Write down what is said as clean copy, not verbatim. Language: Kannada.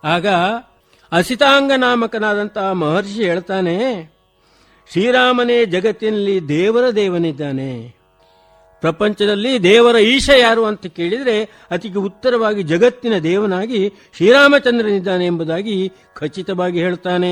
ಆಗ ಅಸಿತಾಂಗ ನಾಮಕನಾದಂತಹ ಮಹರ್ಷಿ ಹೇಳ್ತಾನೆ, ಶ್ರೀರಾಮನೇ ಜಗತ್ತಿನಲ್ಲಿ ದೇವರ ದೇವನಿದ್ದಾನೆ. ಪ್ರಪಂಚದಲ್ಲಿ ದೇವರ ಈಶ ಯಾರು ಅಂತ ಕೇಳಿದರೆ ಅದಕ್ಕೆ ಉತ್ತರವಾಗಿ ಜಗತ್ತಿನ ದೇವನಾಗಿ ಶ್ರೀರಾಮಚಂದ್ರನಿದ್ದಾನೆ ಎಂಬುದಾಗಿ ಖಚಿತವಾಗಿ ಹೇಳ್ತಾನೆ.